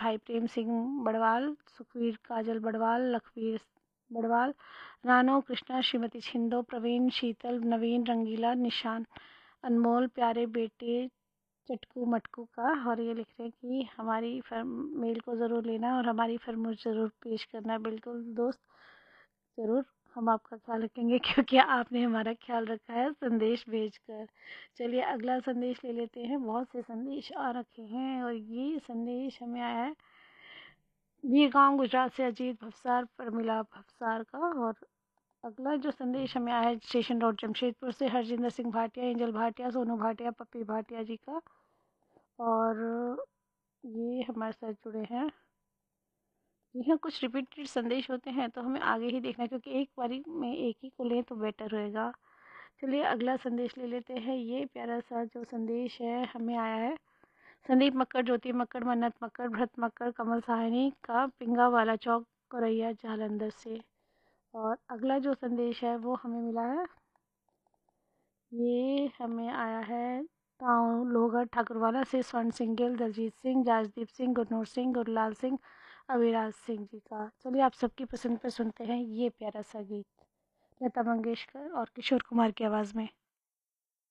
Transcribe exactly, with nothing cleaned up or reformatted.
भाई प्रेम सिंह बड़वाल, सुखवीर काजल बड़वाल, लखवीर बड़वाल, रानो कृष्णा, श्रीमती छिंदो, प्रवीण, शीतल, नवीन, रंगीला, निशान, अनमोल, प्यारे बेटे चटकू मटकू का। और ये लिख रहे हैं कि हमारी मेल को ज़रूर लेना और हमारी फरमाइश ज़रूर पेश करना। बिल्कुल दोस्त, ज़रूर हम आपका ख्याल रखेंगे क्योंकि आपने हमारा ख्याल रखा है संदेश भेजकर। चलिए अगला संदेश ले लेते हैं। बहुत से संदेश आ रखे हैं और ये संदेश हमें आया है वीरगांव गुजरात से अजीत भवसार परमिला भवसार का। और अगला जो संदेश हमें आया है स्टेशन रोड जमशेदपुर से हरजिंदर सिंह भाटिया, एंजल भाटिया, सोनू भाटिया, पप्पी भाटिया जी का। और ये हमारे साथ जुड़े हैं। जी हाँ, कुछ रिपीटेड संदेश होते हैं तो हमें आगे ही देखना, क्योंकि एक बारी में एक ही को लें तो बेटर रहेगा। चलिए अगला संदेश ले लेते हैं। ये प्यारा सा जो संदेश है हमें आया है संदीप मक्कड़, ज्योति मक्कड़, मन्नत मक्कड़, भरत मक्कड़, कमल साहनी का, पिंगा वाला चौक, कोरैया जालंधर से। और अगला जो संदेश है वो हमें मिला है, ये हमें आया है गाँव लोहगढ़ ठाकुरवाला से स्वर्ण सिंह गिल, दलजीत सिंह, राजदीप सिंह, गुरनूर सिंह, गुरलाल सिंह, अविराज सिंह जी का। चलिए आप सबकी पसंद पर सुनते हैं ये प्यारा सा गीत लता मंगेशकर और किशोर कुमार की आवाज़ में।